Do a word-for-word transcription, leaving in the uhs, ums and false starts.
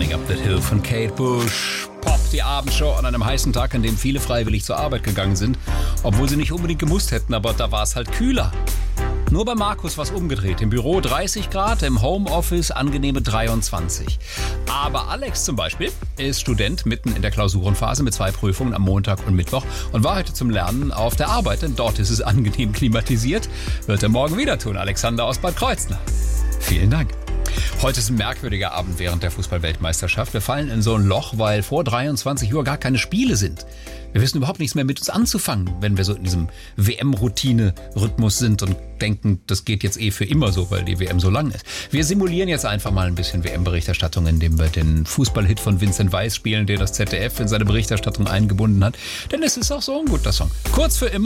Running Up That Hill von Kate Bush. Pop, die Abendshow an einem heißen Tag, an dem viele freiwillig zur Arbeit gegangen sind, obwohl sie nicht unbedingt gemusst hätten, aber da war es halt kühler. Nur bei Markus war es umgedreht. Im Büro dreißig Grad, im Homeoffice angenehme dreiundzwanzig. Aber Alex zum Beispiel ist Student mitten in der Klausurenphase mit zwei Prüfungen am Montag und Mittwoch und war heute zum Lernen auf der Arbeit, denn dort ist es angenehm klimatisiert. Wird er morgen wieder tun. Alexander aus Bad Kreuznach. Vielen Dank. Heute ist ein merkwürdiger Abend während der Fußball-Weltmeisterschaft. Wir fallen in so ein Loch, weil vor dreiundzwanzig Uhr gar keine Spiele sind. Wir wissen überhaupt nichts mehr mit uns anzufangen, wenn wir so in diesem W M-Routine-Rhythmus sind und denken, das geht jetzt eh für immer so, weil die W M so lang ist. Wir simulieren jetzt einfach mal ein bisschen W M-Berichterstattung, indem wir den Fußballhit von Vincent Weiss spielen, der das Z D F in seine Berichterstattung eingebunden hat. Denn es ist auch so ein guter Song. Kurz für immer.